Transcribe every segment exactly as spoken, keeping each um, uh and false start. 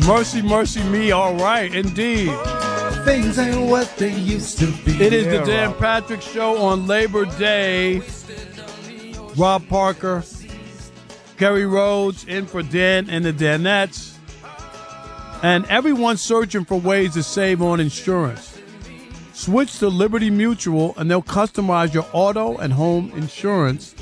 Mercy, mercy me. All right, indeed. Things ain't what they used to be. It is yeah, the Dan Rob. Patrick Show on Labor Day. Rob Parker, Kerry Rhodes in for Dan and the Danettes. And everyone's searching for ways to save on insurance. Switch to Liberty Mutual and they'll customize your auto and home insurance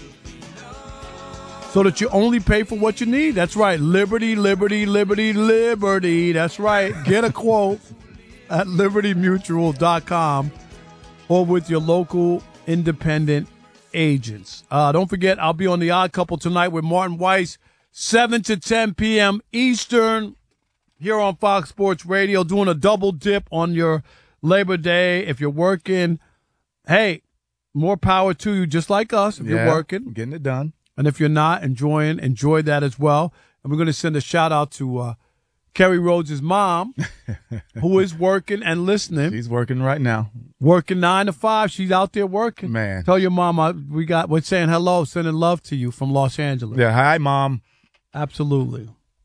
so that you only pay for what you need. That's right. Liberty, Liberty, Liberty, Liberty. That's right. Get a quote at liberty mutual dot com or with your local independent agents. Uh, don't forget, I'll be on The Odd Couple tonight with Martin Weiss, seven to ten p.m. Eastern, here on Fox Sports Radio, doing a double dip on your Labor Day. If you're working, hey, more power to you, just like us, if yeah, you're working. Getting it done. And if you're not enjoying, enjoy that as well. And we're going to send a shout out to uh, Kerry Rhodes' mom, who is working and listening. She's working right now. Working nine to five. She's out there working. Man. Tell your mom I, we got, we're saying hello, sending love to you from Los Angeles. Yeah, hi, Mom. Absolutely.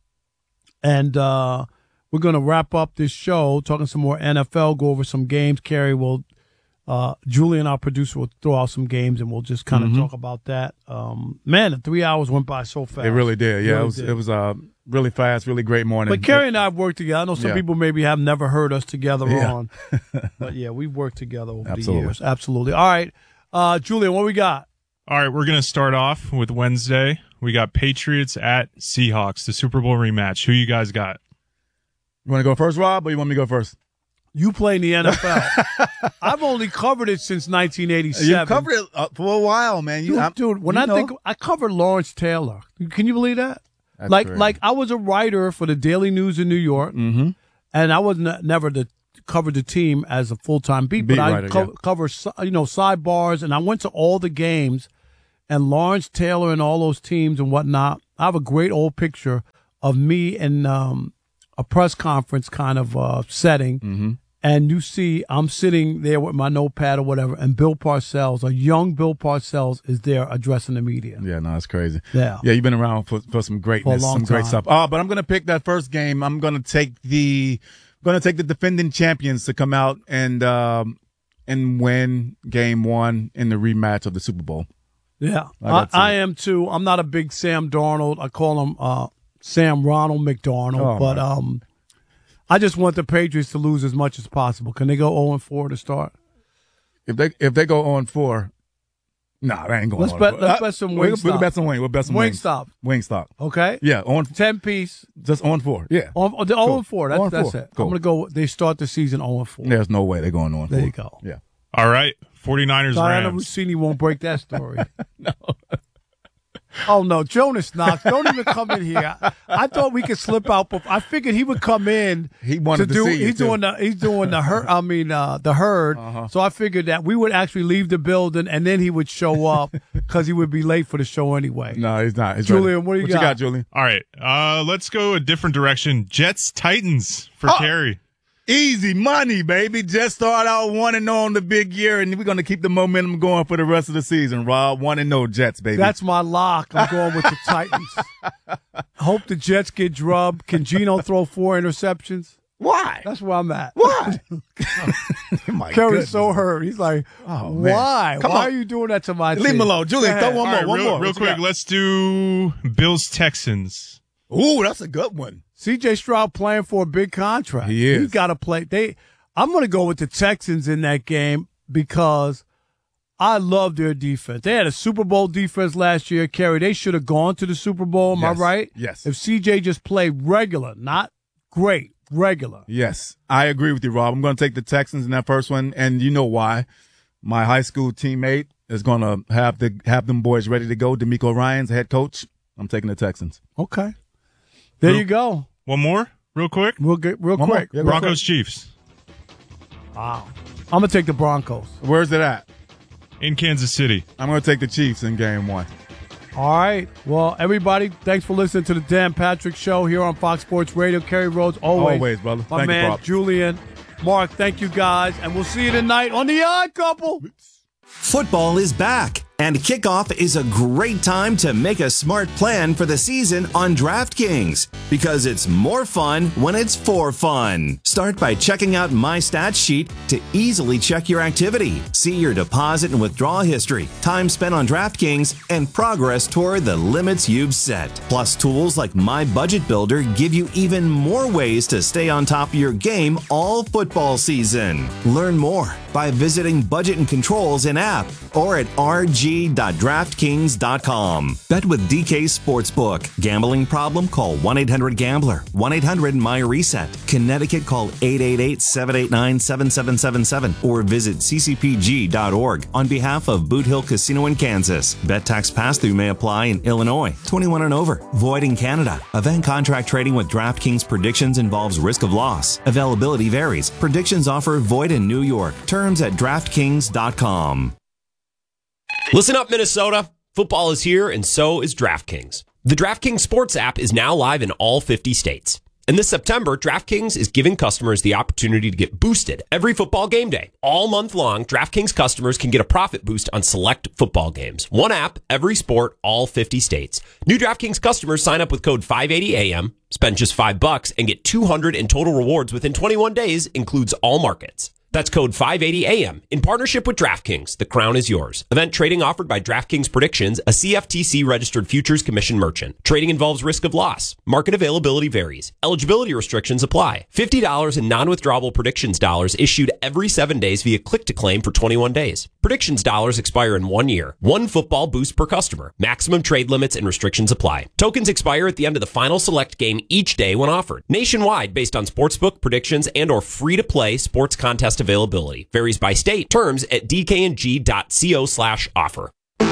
And uh, we're going to wrap up this show, talking some more N F L, go over some games. Kerry will, uh, Julian, our producer, will throw out some games, and we'll just kind of mm-hmm. talk about that. Um, man, the three hours went by so fast. It really did. Yeah, really it was did. It was uh, really fast, really great morning. But Kerry and I have worked together. I know some yeah. people maybe have never heard us together yeah. on. But, yeah, we've worked together over Absolutely. the years. Absolutely. All right. Uh, Julian, what we got? All right, we're going to start off with Wednesday. We got Patriots at Seahawks, the Super Bowl rematch. Who you guys got? You want to go first, Rob, or you want me to go first? You play in the N F L. I've only covered it since nineteen eighty-seven. You covered it uh, for a while, man. You, dude, dude, when you I know. think I covered Lawrence Taylor. Can you believe that? That's like, crazy. like I was a writer for the Daily News in New York, mm-hmm. and I was ne- never to cover the team as a full time beat, beat but writer, I co- yeah. cover you know sidebars, and I went to all the games, and Lawrence Taylor and all those teams and whatnot. I have a great old picture of me in um, a press conference kind of uh, setting. Mm-hmm. And you see, I'm sitting there with my notepad or whatever, and Bill Parcells, a young Bill Parcells, is there addressing the media. Yeah, no, it's crazy. Yeah. Yeah, you've been around for, for some greatness, For a long some great time. stuff. Oh, but I'm going to pick that first game. I'm going to take the going to take the defending champions to come out and um, and win game one in the rematch of the Super Bowl. Yeah, I I, got to. I am too. I'm not a big Sam Darnold. I call him uh, Sam Ronald McDarnold, Oh, but my. um, I just want the Patriots to lose as much as possible. Can they go oh and four to start? If they if they go on four, nah, they ain't going. Let's on bet- four. let's Uh, bet some we- Wingstop. We can bet some wing. We'll bet some wings. Wingstop. Wingstop. Okay, Yeah, on ten piece. just on four. Yeah. On, oh, they're oh and four. That's oh and that's four. it. Cool. I'm gonna go. They start the season oh and four. There's no way they're going on. There four. you go. Yeah. All right, 49ers Diana Rams. Rossini won't break that story. No. Oh, no. Jonas Knox, don't even come in here. I, I thought we could slip out. But I figured he would come in. He wanted to do. see you, he's too. doing the. He's doing the herd. I mean, uh, the herd. Uh-huh. So I figured that we would actually leave the building, and then he would show up because he would be late for the show anyway. No, he's not. He's Julian, ready. what do you what got? you got, Julian? All right, uh, let's go a different direction. Jets Titans for Oh. Kerry. Easy money, baby. Just start out one and oh on the big year, and we're going to keep the momentum going for the rest of the season, Rob. One and no Jets, baby. That's my lock. I'm going with the Titans. Hope the Jets get drubbed. Can Geno throw four interceptions? Why? That's where I'm at. Why? My Kerry's goodness. so hurt. He's like, Oh, man. why? Come Why on. are you doing that to my Leave him team? alone. Julian, Go throw ahead. one All more. right, one real, more. real What you quick, got? let's do Bills Texans. Ooh, that's a good one. C J Stroud playing for a big contract. He is. He's got to play. They. I'm going to go with the Texans in that game because I love their defense. They had a Super Bowl defense last year, Kerry. They should have gone to the Super Bowl. Am Yes. I right? Yes. If C J just played regular, not great, regular. Yes, I agree with you, Rob. I'm going to take the Texans in that first one, and you know why. My high school teammate is going to have the have them boys ready to go. D'Amico Ryan's head coach. I'm taking the Texans. Okay. There Real- you go. One more, real quick. We'll get real One more. quick. Yeah, go Broncos Chiefs Wow. I'm going to take the Broncos. Where's it at? in Kansas City. I'm going to take the Chiefs in game one. All right. Well, everybody, thanks for listening to the Dan Patrick Show here on Fox Sports Radio. Kerry Rhodes, always. Always, brother. My Thank you, man, Prop. Julian. Mark, thank you guys. And we'll see you tonight on The Odd Couple. Football is back, And kickoff is a great time to make a smart plan for the season on DraftKings, because it's more fun when it's for fun. Start by checking out My Stats Sheet to easily check your activity, see your deposit and withdrawal history, time spent on DraftKings, and progress toward the limits you've set. Plus, tools like My Budget Builder give you even more ways to stay on top of your game all football season. Learn more by visiting Budget and Controls in app or at r g dot draftkings dot com. Bet with D K Sportsbook. Gambling problem? Call one eight hundred gambler. one eight hundred M Y reset. Connecticut, call eight eight eight, seven eight nine, seven seven seven seven or visit c c p g dot org on behalf of Boot Hill Casino in Kansas. Bet tax pass-through may apply in Illinois. twenty-one and over. Void in Canada. Event contract trading with DraftKings predictions involves risk of loss. Availability varies. Predictions offer void in New York. Terms at draftkings dot com. Listen up, Minnesota. Football is here, and so is DraftKings. The DraftKings Sports app is now live in all fifty states. And this September, DraftKings is giving customers the opportunity to get boosted every football game day. All month long, DraftKings customers can get a profit boost on select football games. One app, every sport, all fifty states. New DraftKings customers sign up with code five eighty A M, spend just five bucks, and get two hundred in total rewards within twenty-one days, includes all markets. That's code five eighty A M. In partnership with DraftKings, the crown is yours. Event trading offered by DraftKings Predictions, a C F T C-registered futures commission merchant. Trading involves risk of loss. Market availability varies. Eligibility restrictions apply. fifty dollars in non-withdrawable Predictions dollars issued every seven days via click-to-claim for twenty-one days. Predictions dollars expire in one year. One football boost per customer. Maximum trade limits and restrictions apply. Tokens expire at the end of the final select game each day when offered. Nationwide based on sportsbook, predictions, and or free-to-play sports contest availability. Varies by state. Terms at d k n g dot co slash offer.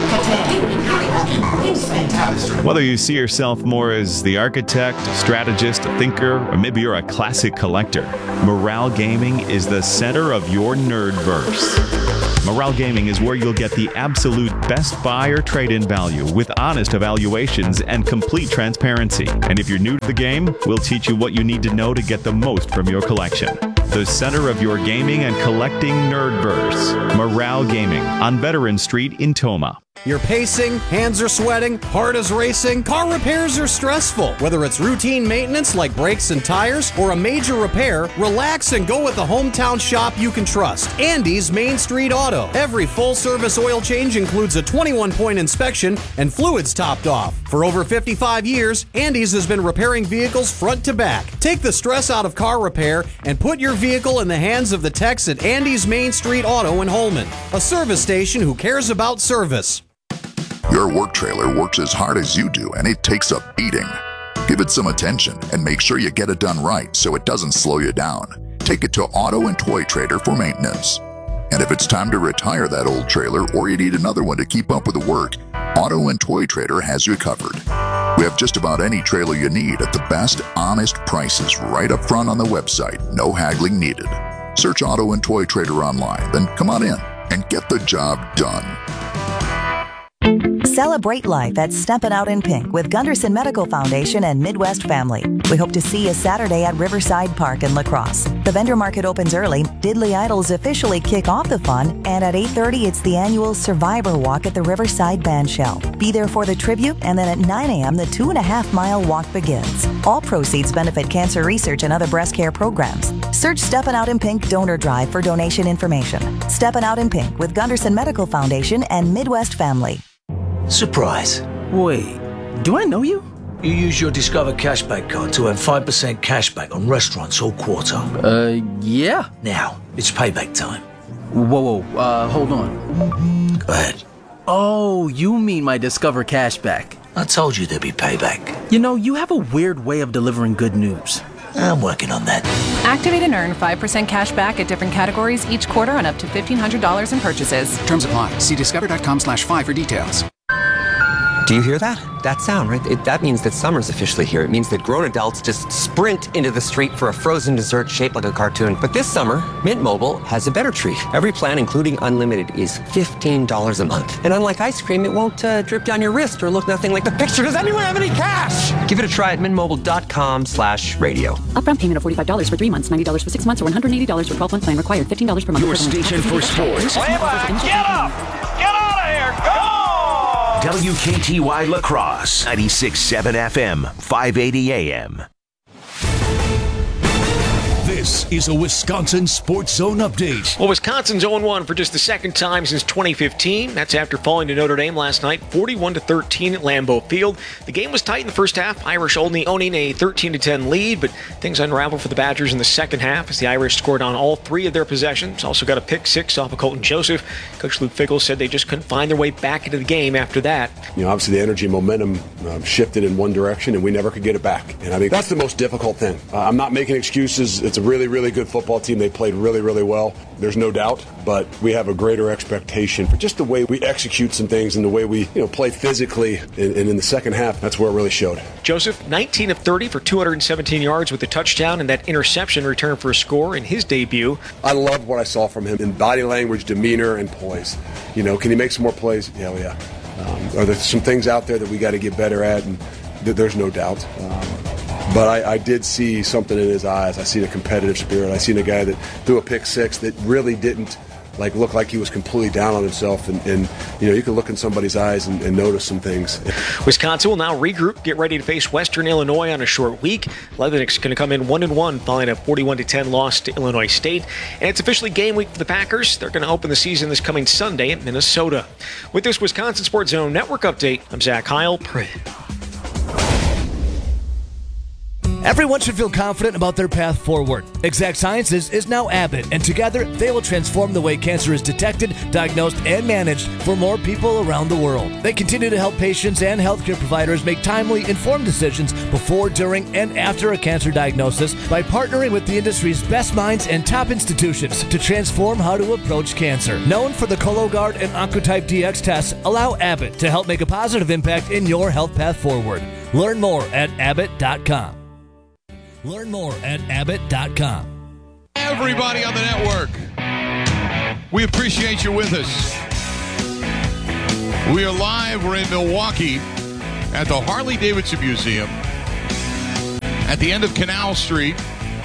Whether you see yourself more as the architect, strategist, a thinker, or maybe you're a classic collector, Morale Gaming is the center of your nerdverse. Morale Gaming is where you'll get the absolute best buy or trade-in value with honest evaluations and complete transparency. And if you're new to the game, we'll teach you what you need to know to get the most from your collection. The center of your gaming and collecting nerdverse. Morale Gaming on Veteran Street in Toma. You're pacing, hands are sweating, heart is racing, car repairs are stressful. Whether it's routine maintenance like brakes and tires or a major repair, relax and go with the hometown shop you can trust. Andy's Main Street Auto. Every full-service oil change includes a twenty-one point inspection and fluids topped off. For over fifty-five years, Andy's has been repairing vehicles front to back. Take the stress out of car repair and put your vehicle in the hands of the techs at Andy's Main Street Auto in Holman, a service station who cares about service. Your work trailer works as hard as you do, and it takes a beating. Give it some attention and make sure you get it done right so it doesn't slow you down. Take it to Auto and Toy Trader for maintenance. And if it's time to retire that old trailer or you need another one to keep up with the work, Auto and Toy Trader has you covered. We have just about any trailer you need at the best, honest prices right up front on the website. No haggling needed. Search Auto and Toy Trader online, then come on in and get the job done. Celebrate life at Steppin' Out in Pink with Gunderson Medical Foundation and Midwest Family. We hope to see you Saturday at Riverside Park in La Crosse. The vendor market opens early, Diddley Idols officially kick off the fun, and at eight thirty it's the annual Survivor Walk at the Riverside Bandshell. Be there for the tribute, and then at nine a.m. the two and a half mile walk begins. All proceeds benefit cancer research and other breast care programs. Search Steppin' Out in Pink Donor Drive for donation information. Steppin' Out in Pink with Gunderson Medical Foundation and Midwest Family. Surprise. Wait, do I know you? You use your Discover Cashback card to earn five percent cashback on restaurants all quarter. Uh, yeah. Now, it's payback time. Whoa, whoa, uh, hold on. Go ahead. Oh, you mean my Discover Cashback. I told you there'd be payback. You know, you have a weird way of delivering good news. I'm working on that. Activate and earn five percent cash back at different categories each quarter on up to fifteen hundred dollars in purchases. Terms apply. See discover.com slash five for details. Do you hear that? That sound, right? It, that means that summer's officially here. It means that grown adults just sprint into the street for a frozen dessert shaped like a cartoon. But this summer, Mint Mobile has a better treat. Every plan, including unlimited, is fifteen dollars a month. And unlike ice cream, it won't uh, drip down your wrist or look nothing like the picture. Does anyone have any cash? Give it a try at mintmobile.com slash radio. Upfront payment of forty-five dollars for three months, ninety dollars for six months, or one hundred eighty dollars for twelve-month plan required. fifteen dollars per month. Your station for sports. Get up! Get out of here! Go! W K T Y La Crosse, ninety-six point seven F M, five eighty A M. This is a Wisconsin Sports Zone update. Well, Wisconsin's oh and one for just the second time since twenty fifteen. That's after falling to Notre Dame last night, forty-one to thirteen at Lambeau Field. The game was tight in the first half, Irish only owning a thirteen to ten lead, but things unraveled for the Badgers in the second half as the Irish scored on all three of their possessions. Also got a pick six off of Colton Joseph. Coach Luke Fickell said they just couldn't find their way back into the game after that. You know, obviously the energy and momentum uh, shifted in one direction, and we never could get it back. And I think that's the most difficult thing. Uh, I'm not making excuses. It's a really, really good football team. They played really, really well. There's no doubt, but we have a greater expectation for just the way we execute some things and the way we, you know, play physically. And, and in the second half, that's where it really showed. Joseph, nineteen of thirty for two hundred seventeen yards with a touchdown and that interception return for a score in his debut. I loved what I saw from him in body language, demeanor, and poise. You know, can he make some more plays? Yeah, well, yeah. Um, are there some things out there that we got to get better at? And th- there's no doubt. Um, But I, I did see something in his eyes. I seen a competitive spirit. I seen a guy that threw a pick six that really didn't like look like he was completely down on himself. And, and you know, you can look in somebody's eyes and, and notice some things. Wisconsin will now regroup, get ready to face Western Illinois on a short week. Leatherneck's going to come in one and one following a forty-one to ten loss to Illinois State. And it's officially game week for the Packers. They're going to open the season this coming Sunday at Minnesota. With this Wisconsin Sports Zone Network update, I'm Zach Heil. Everyone should feel confident about their path forward. Exact Sciences is now Abbott, and together they will transform the way cancer is detected, diagnosed, and managed for more people around the world. They continue to help patients and healthcare providers make timely, informed decisions before, during, and after a cancer diagnosis by partnering with the industry's best minds and top institutions to transform how to approach cancer. Known for the Cologuard and Oncotype D X tests, allow Abbott to help make a positive impact in your health path forward. Learn more at abbott dot com. Learn more at abbott dot com. Everybody on the network, we appreciate you with us. We are live. We're in Milwaukee at the Harley-Davidson Museum at the end of Canal Street.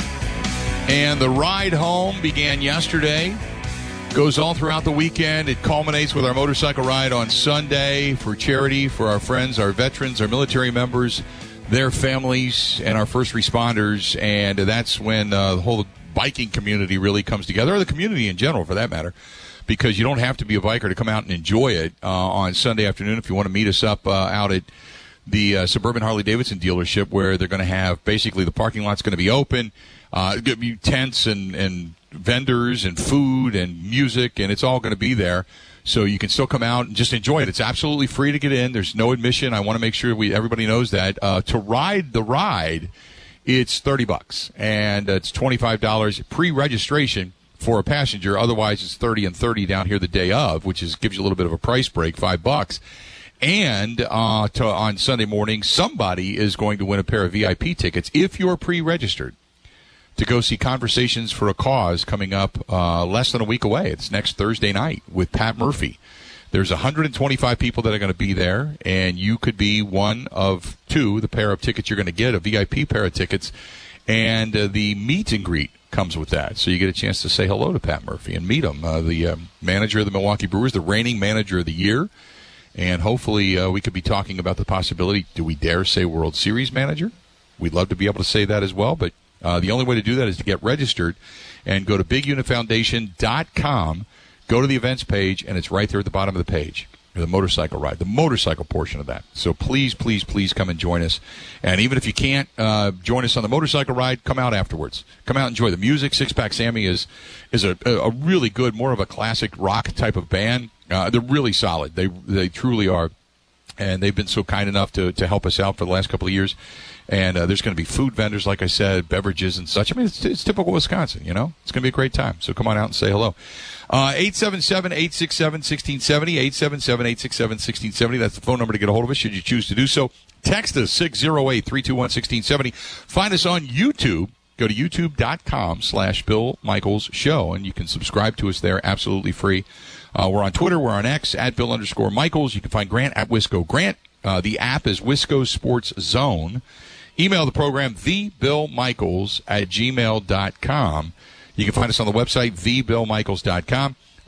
And the ride home began yesterday, goes all throughout the weekend. It culminates with our motorcycle ride on Sunday for charity for our friends, our veterans, our military members, their families, and our first responders. And that's when uh, the whole biking community really comes together, or the community in general for that matter, because you don't have to be a biker to come out and enjoy it uh, on Sunday afternoon. If you want to meet us up uh, out at the uh, Suburban Harley-Davidson dealership, where they're going to have basically the parking lot's going to be open, uh, going to be tents and, and vendors and food and music, and it's all going to be there. So you can still come out and just enjoy it. It's absolutely free to get in. There's no admission. I want to make sure we everybody knows that. Uh, to ride the ride, it's thirty bucks, and it's twenty-five dollars pre-registration for a passenger. Otherwise, it's thirty and thirty down here the day of, which is gives you a little bit of a price break, five bucks. And uh, to, on Sunday morning, somebody is going to win a pair of V I P tickets if you're pre-registered to go see Conversations for a Cause coming up uh, less than a week away. It's next Thursday night with Pat Murphy. There's one hundred twenty-five people that are going to be there, and you could be one of two, the pair of tickets you're going to get, a V I P pair of tickets, and uh, the meet and greet comes with that. So you get a chance to say hello to Pat Murphy and meet him, uh, the um, manager of the Milwaukee Brewers, the reigning manager of the year, and hopefully uh, we could be talking about the possibility, do we dare say World Series manager? We'd love to be able to say that as well, but Uh, the only way to do that is to get registered and go to big unit foundation dot com, go to the events page, and it's right there at the bottom of the page, the motorcycle ride, the motorcycle portion of that. So please, please, please come and join us. And even if you can't uh, join us on the motorcycle ride, come out afterwards. Come out and enjoy the music. Six Pack Sammy is is a, a really good, more of a classic rock type of band. Uh, they're really solid. They they truly are. And they've been so kind enough to, to help us out for the last couple of years. And uh, there's going to be food vendors, like I said, beverages and such. I mean, it's, it's typical Wisconsin, you know. It's going to be a great time. So come on out and say hello. Uh, eight seven seven, eight six seven, one six seven zero, eight seven seven, eight six seven, one six seven zero. That's the phone number to get a hold of us should you choose to do so. Text us, six oh eight, three two one, one six seven zero. Find us on YouTube. Go to youtube dot com slash Bill Michaels Show, and you can subscribe to us there absolutely free. Uh, we're on Twitter. We're on X, at Bill underscore Michaels. You can find Grant at Wisco Grant. Uh, the app is Wisco Sports Zone. Email the program, the bill michaels at gmail dot com. You can find us on the website, the bill michaels dot com.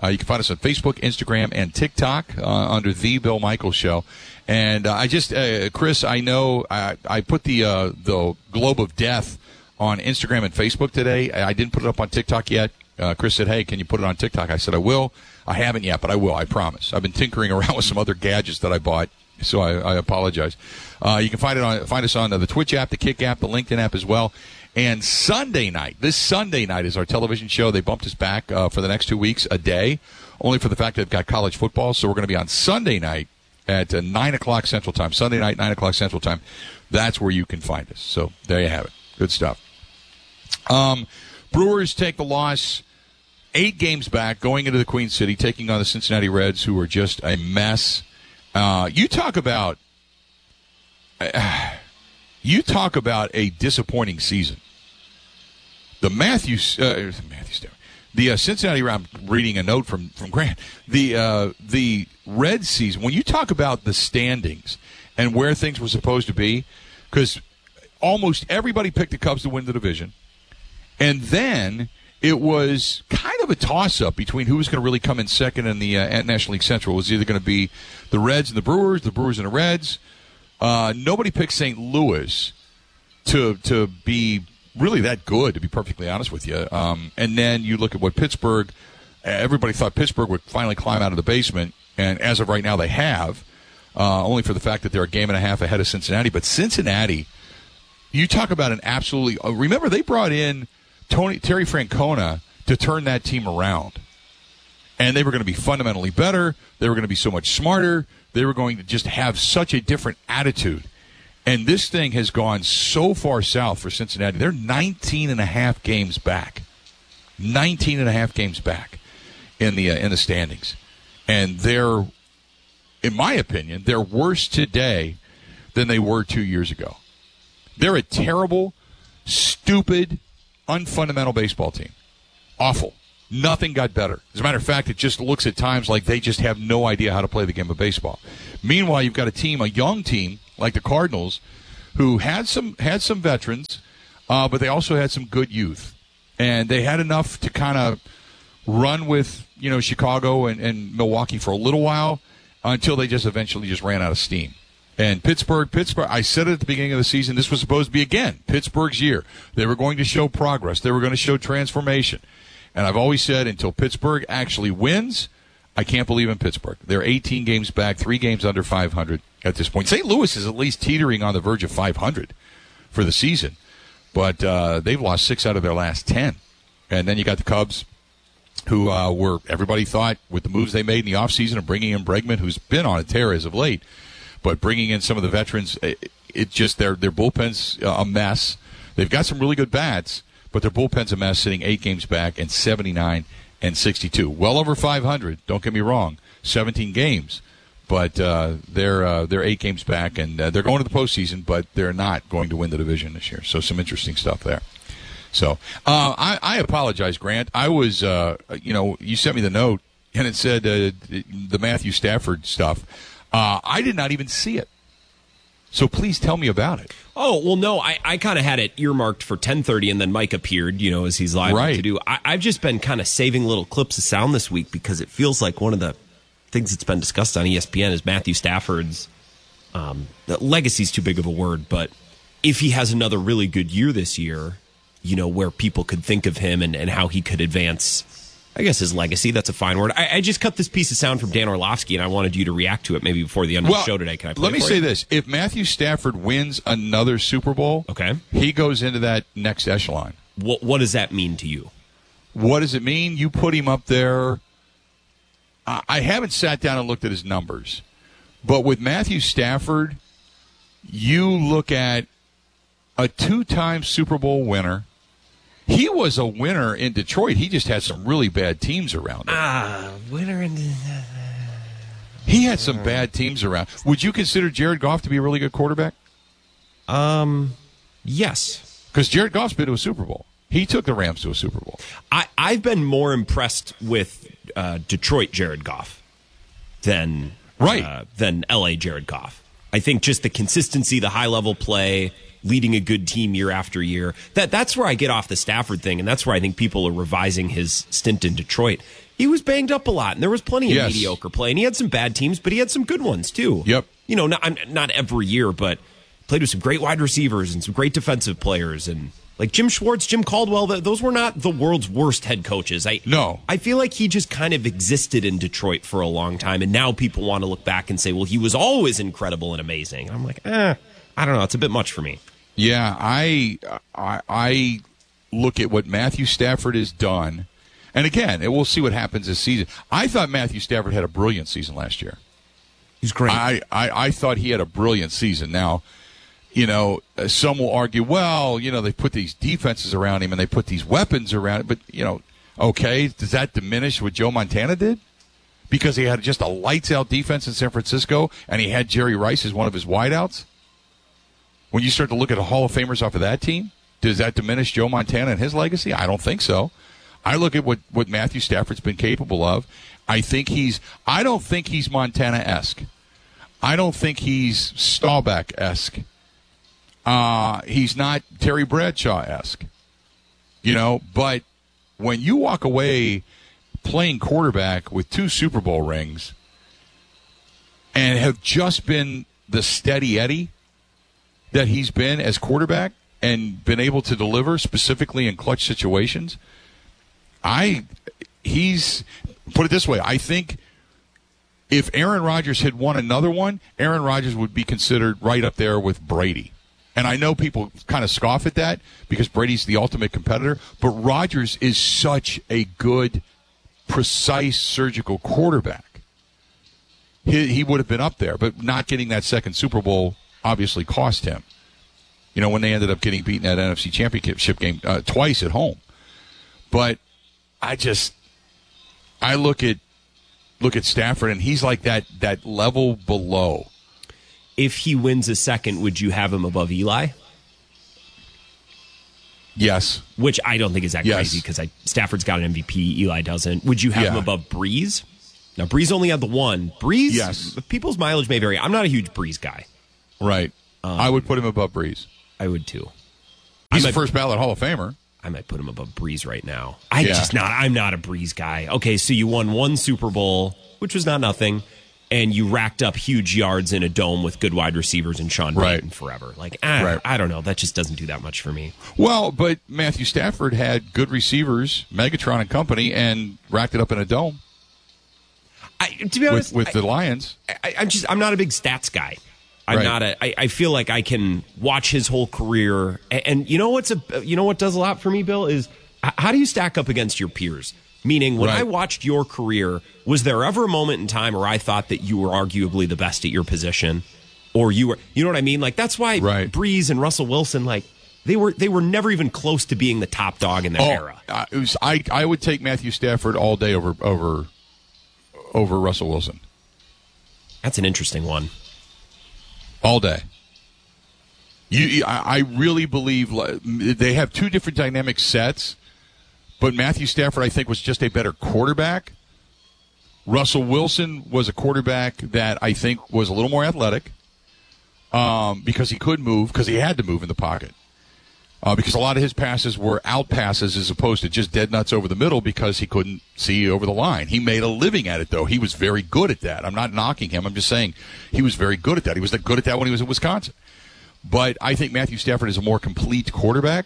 Uh, you can find us on Facebook, Instagram, and TikTok uh, under The Bill Michaels Show. And uh, I just, uh, Chris, I know I, I put the uh, the Globe of Death on Instagram and Facebook today. I didn't put it up on TikTok yet. Uh, Chris said, hey, can you put it on TikTok? I said, I will. I haven't yet, but I will. I promise. I've been tinkering around with some other gadgets that I bought, so I, I apologize. Uh, you can find it on find us on the Twitch app, the Kick app, the LinkedIn app as well. And Sunday night, this Sunday night is our television show. They bumped us back uh, for the next two weeks a day, only for the fact that they've got college football. So we're going to be on Sunday night at uh, nine o'clock Central Time. Sunday night, nine o'clock Central Time. That's where you can find us. So there you have it. Good stuff. Um, Brewers take the loss, eight games back, going into the Queen City, taking on the Cincinnati Reds, who are just a mess. Uh, you talk about... Uh, You talk about a disappointing season. The Matthew, uh, Matthew the uh, Cincinnati. I'm reading a note from from Grant. The uh, the Red season. When you talk about the standings and where things were supposed to be, because almost everybody picked the Cubs to win the division, and then it was kind of a toss-up between who was going to really come in second in the uh, National League Central. It was either going to be the Reds and the Brewers, the Brewers and the Reds. Uh, nobody picked Saint Louis to to be really that good, to be perfectly honest with you. Um, and then you look at what Pittsburgh, everybody thought Pittsburgh would finally climb out of the basement, and as of right now they have, uh, only for the fact that they're a game and a half ahead of Cincinnati. But Cincinnati, you talk about an absolutely uh, – remember, they brought in Tony Terry Francona to turn that team around. And they were going to be fundamentally better. They were going to be so much smarter. They were going to just have such a different attitude. And this thing has gone so far south for Cincinnati. They're nineteen and a half games back. nineteen and a half games back in the uh, in the standings. And they're, in my opinion, they're worse today than they were two years ago. They're a terrible, stupid, unfundamental baseball team. Awful. Nothing got better. As a matter of fact, it just looks at times like they just have no idea how to play the game of baseball. Meanwhile, you've got a team, a young team like the Cardinals, who had some had some veterans, uh, but they also had some good youth, and they had enough to kind of run with you know Chicago and, and Milwaukee for a little while until they just eventually just ran out of steam. And Pittsburgh, Pittsburgh, I said it at the beginning of the season, this was supposed to be, again, Pittsburgh's year. They were going to show progress. They were going to show transformation. And I've always said until Pittsburgh actually wins, I can't believe in Pittsburgh. They're eighteen games back, three games under five hundred at this point. Saint Louis is at least teetering on the verge of five hundred for the season. But uh, they've lost six out of their last ten. And then you got the Cubs, who uh, were, everybody thought, with the moves they made in the offseason of bringing in Bregman, who's been on a tear as of late, but bringing in some of the veterans, it, it just, their, their bullpen's a mess. They've got some really good bats, but their bullpen's a mess, sitting eight games back and seventy-nine and sixty-two. Well over five hundred, don't get me wrong, seventeen games. But uh, they're uh, they're eight games back, and uh, they're going to the postseason, but they're not going to win the division this year. So some interesting stuff there. So uh, I, I apologize, Grant. I was, uh, you know, you sent me the note, and it said uh, the Matthew Stafford stuff. Uh, I did not even see it. So please tell me about it. Oh, well, no, I, I kind of had it earmarked for ten thirty, and then Mike appeared, you know, as he's live right. to do. I, I've just been kind of saving little clips of sound this week because it feels like one of the things that's been discussed on E S P N is Matthew Stafford's um, legacy's too big of a word, but if he has another really good year this year, you know, where people could think of him and, and how he could advance, I guess, his legacy. That's a fine word. I, I just cut this piece of sound from Dan Orlovsky, and I wanted you to react to it maybe before the end of well, the show today. Can I play Let me it for say you? this. If Matthew Stafford wins another Super Bowl, okay, he goes into that next echelon. What, what does that mean to you? What does it mean? You put him up there. I, I haven't sat down and looked at his numbers, but with Matthew Stafford, you look at a two-time Super Bowl winner. He was a winner in Detroit. He just had some really bad teams around him. Ah, winner in. He had some bad teams around. Would you consider Jared Goff to be a really good quarterback? Um, yes. Because Jared Goff's been to a Super Bowl. He took the Rams to a Super Bowl. I, I've been more impressed with uh, Detroit Jared Goff than right uh, than L A Jared Goff. I think just the consistency, the high level play, leading a good team year after year. That that's where I get off the Stafford thing, and that's where I think people are revising his stint in Detroit. he was banged up a lot, and there was plenty of Yes. mediocre play, and he had some bad teams, but he had some good ones too. Yep. You know, not not every year, but played with some great wide receivers and some great defensive players, and like Jim Schwartz, Jim Caldwell. th- Those were not the world's worst head coaches. I No. I feel like he just kind of existed in Detroit for a long time, and now people want to look back and say, well, he was always incredible and amazing. And I'm like, eh, I don't know. It's a bit much for me. Yeah, I, I I look at what Matthew Stafford has done, and again, we'll see what happens this season. I thought Matthew Stafford had a brilliant season last year. He's great. I, I, I thought he had a brilliant season. Now, you know, uh, some will argue, well, you know, they put these defenses around him and they put these weapons around him, but, you know, okay, does that diminish what Joe Montana did? Because he had just a lights-out defense in San Francisco and he had Jerry Rice as one of his wideouts? When you start to look at the Hall of Famers off of that team, does that diminish Joe Montana and his legacy? I don't think so. I look at what, what Matthew Stafford's been capable of. I think he's – I don't think he's Montana-esque. I don't think he's Staubach-esque. Uh, he's not Terry Bradshaw-esque. You know, but when you walk away playing quarterback with two Super Bowl rings and have just been the steady Eddie that he's been as quarterback and been able to deliver specifically in clutch situations, I he's put it this way, I think if Aaron Rodgers had won another one, Aaron Rodgers would be considered right up there with Brady. And I know people kind of scoff at that because Brady's the ultimate competitor, but Rodgers is such a good, precise, surgical quarterback. He, he would have been up there, but not getting that second Super Bowl obviously cost him. You know, when they ended up getting beaten at N F C Championship game uh, twice at home. But I just, I look at look at Stafford, and he's like that that level below. If he wins a second, would you have him above Eli? Yes. Which I don't think is that Yes. crazy because Stafford's got an M V P, Eli doesn't. Would you have Yeah. him above Breeze? Now, Breeze only had the one. Breeze, Yes. people's mileage may vary. I'm not a huge Breeze guy. Right. Um, I would put him above Breeze. I would too. He's I a first ballot Hall of Famer. I might put him above Breeze right now. I Yeah. just not. I'm not a Breeze guy. Okay, so you won one Super Bowl, which was not nothing, and you racked up huge yards in a dome with good wide receivers and Sean Right. Payton forever. Like, ah, Right. I don't know. That just doesn't do that much for me. Well, but Matthew Stafford had good receivers, Megatron and company, and racked it up in a dome. I, to be honest, with, with I, the Lions. I, I'm just. I'm not a big stats guy. I'm Right. not a. I, I feel like I can watch his whole career, and, and you know what's a. You know what does a lot for me, Bill, is h- how do you stack up against your peers? Meaning, when Right. I watched your career, was there ever a moment in time where I thought that you were arguably the best at your position, or you were? You know what I mean? Like that's why Right. Breeze and Russell Wilson, like they were. They were never even close to being the top dog in their Oh, era. uh, it was, I I would take Matthew Stafford all day over over over Russell Wilson. That's an interesting one. All day. You, I, I really believe like, they have two different dynamic sets, but Matthew Stafford, I think, was just a better quarterback. Russell Wilson was a quarterback that I think was a little more athletic um, because he could move, because he had to move in the pocket. Uh, because a lot of his passes were out passes as opposed to just dead nuts over the middle because he couldn't see over the line. He made a living at it, though. He was very good at that. I'm not knocking him. I'm just saying he was very good at that. He was good at that when he was in Wisconsin. But I think Matthew Stafford is a more complete quarterback.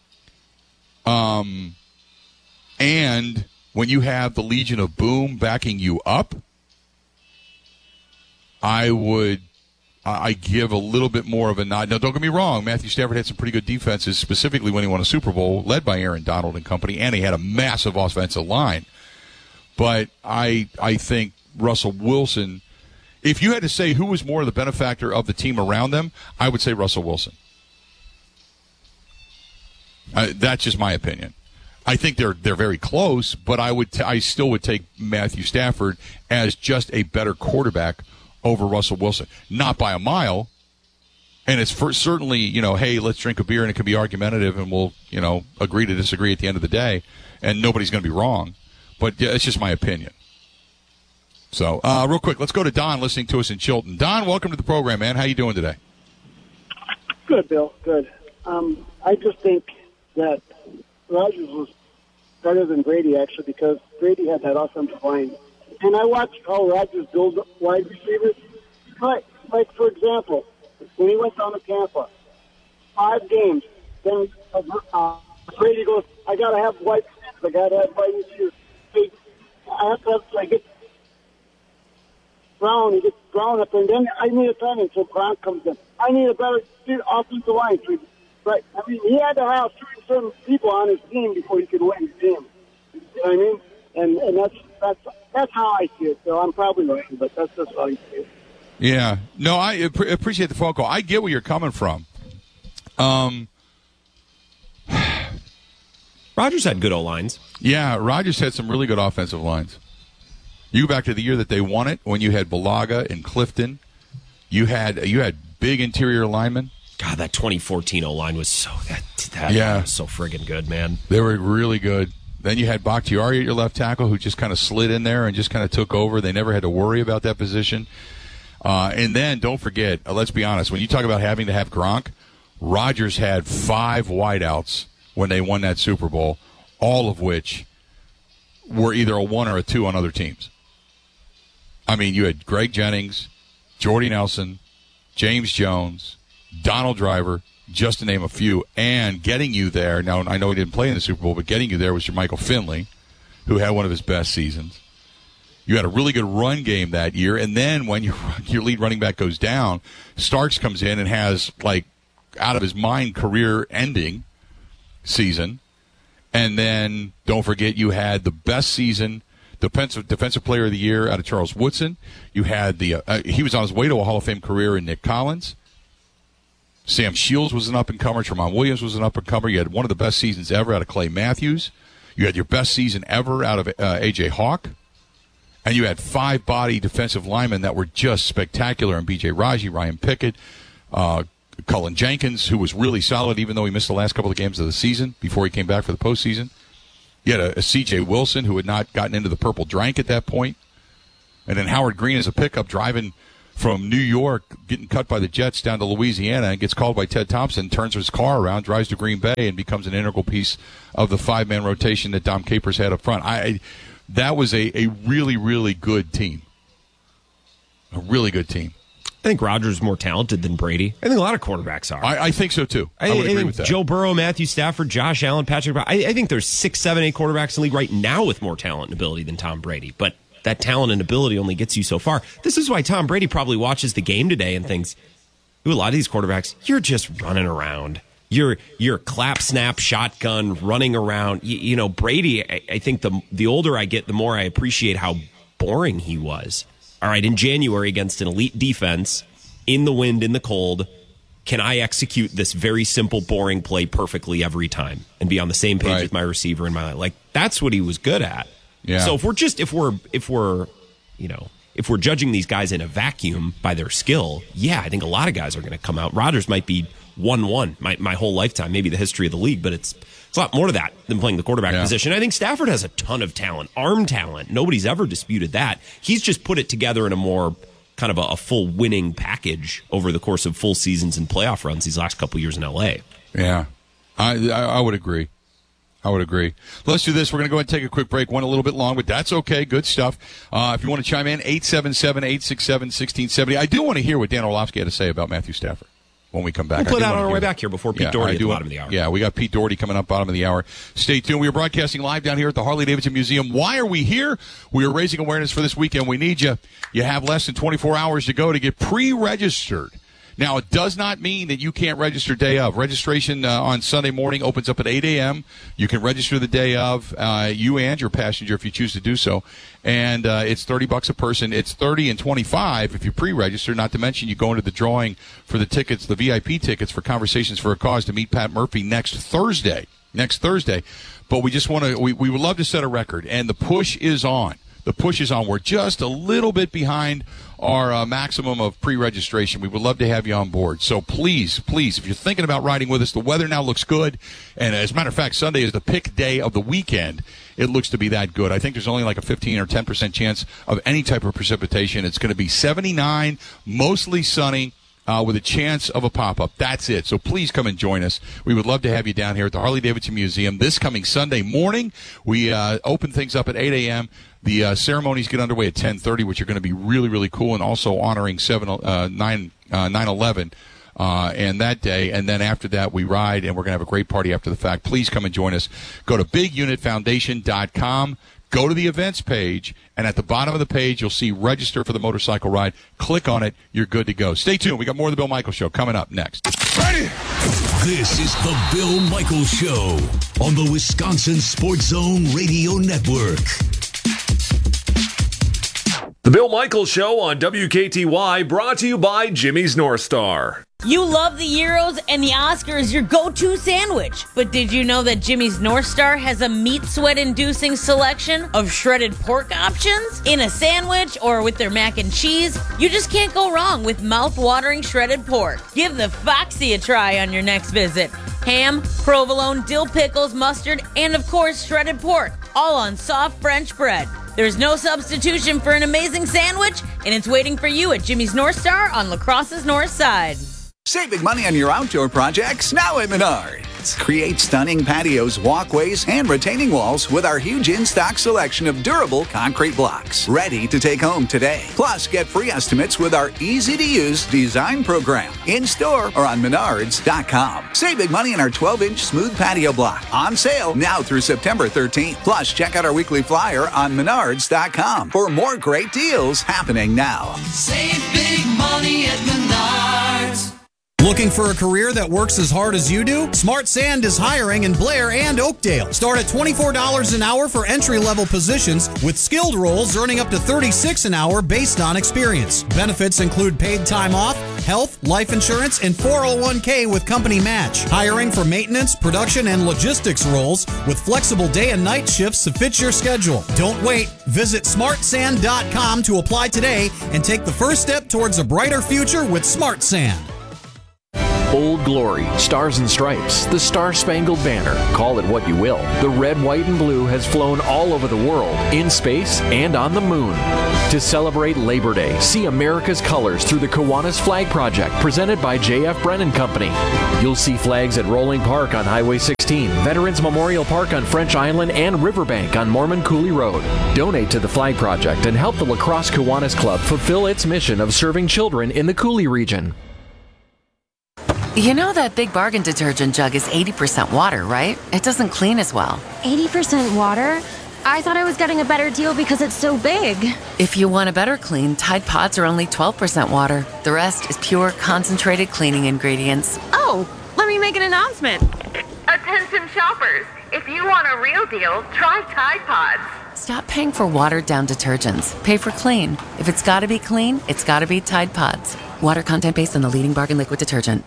Um, and when you have the Legion of Boom backing you up, I would I give a little bit more of a nod. Now, don't get me wrong. Matthew Stafford had some pretty good defenses, specifically when he won a Super Bowl, led by Aaron Donald and company, and he had a massive offensive line. But I I think Russell Wilson, if you had to say who was more the benefactor of the team around them, I would say Russell Wilson. Uh, that's just my opinion. I think they're they're very close, but I would t- I still would take Matthew Stafford as just a better quarterback over Russell Wilson, not by a mile. And it's for certainly, you know, hey, let's drink a beer and it can be argumentative and we'll, you know, agree to disagree at the end of the day, and nobody's going to be wrong. But yeah, it's just my opinion. So, uh, real quick, let's go to Don listening to us in Chilton. Don, welcome to the program, man. How you doing today? Good, Bill. Good. Um, I just think that Rodgers was better than Brady, actually, because Brady had that offensive line. And I watched how Rodgers build wide receivers. Like, like for example, when he went down to Tampa, five games, then uh, Brady goes, I got to have wide receivers. I got to have wide receivers. Hey, I have to have, like, get Brown, he gets Brown up there, and then I need a tight end, so Gronk comes in. I need a better offensive line. Right. I mean, he had to have certain, certain people on his team before he could win his team. You know what I mean? And and that's that's that's how I see it. So I'm probably right, but that's just how I see it. Yeah. No, I appreciate the phone call. I get where you're coming from. Um, Rodgers had good O-lines. Yeah, Rodgers had some really good offensive lines. You go back to the year that they won it, when you had Balaga and Clifton. You had you had big interior linemen. God, that twenty fourteen O-line was so that that yeah. was so friggin' good, man. They were really good. Then you had Bakhtiari at your left tackle, who just kind of slid in there and just kind of took over. They never had to worry about that position. Uh, and then don't forget, uh, let's be honest, when you talk about having to have Gronk, Rodgers had five wideouts when they won that Super Bowl, all of which were either a one or a two on other teams. I mean, you had Greg Jennings, Jordy Nelson, James Jones, Donald Driver, just to name a few, and getting you there. Now, I know he didn't play in the Super Bowl, but getting you there was your Michael Finley, who had one of his best seasons. You had a really good run game that year, and then when your your lead running back goes down, Starks comes in and has, like, out of his mind career-ending season. And then, don't forget, you had the best season, defensive defensive player of the year out of Charles Woodson. You had the uh, he was on his way to a Hall of Fame career in Nick Collins. Sam Shields was an up-and-comer. Tramon Williams was an up-and-comer. You had one of the best seasons ever out of Clay Matthews. You had your best season ever out of uh, A J Hawk. And you had five-body defensive linemen that were just spectacular, and B J Raji, Ryan Pickett, uh, Cullen Jenkins, who was really solid even though he missed the last couple of games of the season before he came back for the postseason. You had a, a C J Wilson, who had not gotten into the purple drank at that point. And then Howard Green as a pickup driving from New York, getting cut by the Jets down to Louisiana, and gets called by Ted Thompson, turns his car around, drives to Green Bay, and becomes an integral piece of the five-man rotation that Dom Capers had up front. I, I That was a, a really, really good team. A really good team. I think Rodgers is more talented than Brady. I think a lot of quarterbacks are. I, I think so, too. I, I would I agree think with that. Joe Burrow, Matthew Stafford, Josh Allen, Patrick Brown. I, I think there's six, seven, eight quarterbacks in the league right now with more talent and ability than Tom Brady. But that talent and ability only gets you so far. This is why Tom Brady probably watches the game today and thinks, ooh, a lot of these quarterbacks, you're just running around. You're you're clap, snap, shotgun, running around. You, you know, Brady, I, I think the the older I get, the more I appreciate how boring he was. All right, in January against an elite defense, in the wind, in the cold, can I execute this very simple, boring play perfectly every time and be on the same page right. with my receiver and my like? That's what he was good at. Yeah. So if we're just if we're if we're you know if we're judging these guys in a vacuum by their skill, yeah, I think a lot of guys are going to come out. Rodgers might be one one my my whole lifetime, maybe the history of the league, but it's it's a lot more to that than playing the quarterback yeah. position. I think Stafford has a ton of talent, arm talent. Nobody's ever disputed that. He's just put it together in a more kind of a, a full winning package over the course of full seasons and playoff runs these last couple years in L A. Yeah, I I, I would agree. I would agree. Let's do this. We're going to go ahead and take a quick break. Went a little bit long, but that's okay. Good stuff. Uh, if you want to chime in, eight seven seven, eight six seven, one six seven zero. I do want to hear what Dan Orlovsky had to say about Matthew Stafford when we come back. We'll put that on our way that. back here before Pete yeah, Doherty I at the do bottom want, of the hour. Yeah, we got Pete Doherty coming up bottom of the hour. Stay tuned. We are broadcasting live down here at the Harley-Davidson Museum. Why are we here? We are raising awareness for this weekend. We need you. You have less than twenty-four hours to go to get pre-registered. Now, it does not mean that you can't register day of. Registration uh, on Sunday morning opens up at eight a.m. You can register the day of, uh, you and your passenger if you choose to do so. And uh, it's thirty bucks a person. It's thirty and twenty-five if you pre-register, not to mention you go into the drawing for the tickets, the V I P tickets for Conversations for a Cause to meet Pat Murphy next Thursday. Next Thursday. But we just want to, we, we would love to set a record, and the push is on. The push is on. We're just a little bit behind our uh, maximum of pre-registration. We would love to have you on board. So please, please, if you're thinking about riding with us, the weather now looks good. And as a matter of fact, Sunday is the pick day of the weekend. It looks to be that good. I think there's only like a fifteen or ten percent chance of any type of precipitation. It's going to be seventy-nine, mostly sunny. uh, with a chance of a pop-up. That's it. So please come and join us. We would love to have you down here at the Harley-Davidson Museum this coming Sunday morning. We uh, open things up at eight a.m. The uh, ceremonies get underway at ten thirty, which are going to be really, really cool, and also honoring seven, uh, nine, uh, nine eleven. Uh, and that day, and then after that, we ride, and we're going to have a great party after the fact. Please come and join us. Go to big unit foundation dot com. Go to the events page, and at the bottom of the page, you'll see register for the motorcycle ride. Click on it. You're good to go. Stay tuned. We got more of the Bill Michaels Show coming up next. Ready? This is the Bill Michaels Show on the Wisconsin Sports Zone Radio Network. The Bill Michaels Show on W K T Y, brought to you by Jimmy's North Star. You love the Euros and the Oscars, your go-to sandwich. But did you know that Jimmy's North Star has a meat sweat-inducing selection of shredded pork options? In a sandwich or with their mac and cheese, you just can't go wrong with mouth-watering shredded pork. Give the Foxy a try on your next visit. Ham, provolone, dill pickles, mustard, and of course shredded pork, all on soft French bread. There's no substitution for an amazing sandwich, and it's waiting for you at Jimmy's North Star on La Crosse's North Side. Save big money on your outdoor projects now at Menards. Create stunning patios, walkways, and retaining walls with our huge in-stock selection of durable concrete blocks. Ready to take home today. Plus, get free estimates with our easy-to-use design program. In-store or on menards dot com. Save big money on our twelve-inch smooth patio block. On sale now through September thirteenth. Plus, check out our weekly flyer on menards dot com for more great deals happening now. Save big money at Menards. Looking for a career that works as hard as you do? Smart Sand is hiring in Blair and Oakdale. Start at twenty-four dollars an hour for entry-level positions, with skilled roles earning up to thirty-six dollars an hour based on experience. Benefits include paid time off, health, life insurance, and four oh one k with company match. Hiring for maintenance, production, and logistics roles with flexible day and night shifts to fit your schedule. Don't wait. Visit smart sand dot com to apply today and take the first step towards a brighter future with Smart Sand. Old Glory, Stars and Stripes, the Star-Spangled Banner. Call it what you will. The red, white, and blue has flown all over the world, in space, and on the moon. To celebrate Labor Day, see America's colors through the Kiwanis Flag Project, presented by J F Brennan Company. You'll see flags at Rolling Park on Highway sixteen, Veterans Memorial Park on French Island, and Riverbank on Mormon Coulee Road. Donate to the Flag Project and help the La Crosse Kiwanis Club fulfill its mission of serving children in the Coulee region. You know that Big Bargain detergent jug is eighty percent water, right? It doesn't clean as well. eighty percent water? I thought I was getting a better deal because it's so big. If you want a better clean, Tide Pods are only twelve percent water. The rest is pure, concentrated cleaning ingredients. Oh, let me make an announcement. Attention shoppers, if you want a real deal, try Tide Pods. Stop paying for watered-down detergents. Pay for clean. If it's gotta be clean, it's gotta be Tide Pods. Water content based on the leading bargain liquid detergent.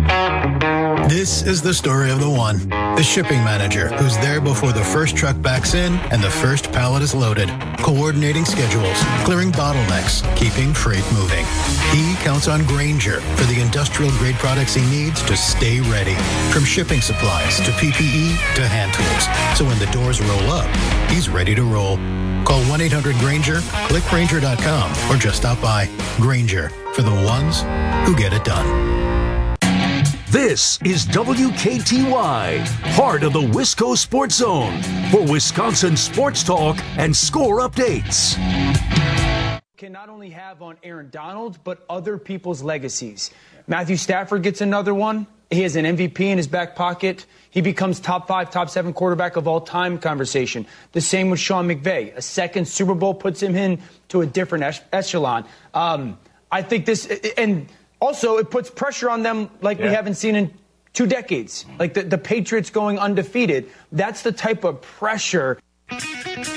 This is the story of the one, the shipping manager, who's there before the first truck backs in and the first pallet is loaded, coordinating schedules, clearing bottlenecks, keeping freight moving. He counts on Grainger for the industrial-grade products he needs to stay ready, from shipping supplies to P P E to hand tools. So when the doors roll up, he's ready to roll. Call one eight hundred Grainger, click Grainger dot com, or just stop by. Grainger, for the ones who get it done. This is W K T Y, part of the Wisco Sports Zone, for Wisconsin sports talk and score updates. Can not only have on Aaron Donald, but other people's legacies. Matthew Stafford gets another one. He has an M V P in his back pocket. He becomes top five, top seven quarterback of all time conversation. The same with Sean McVay. A second Super Bowl puts him in to a different echelon. Um, I think this, and also, it puts pressure on them like yeah. we haven't seen in two decades. Like the, the Patriots going undefeated. That's the type of pressure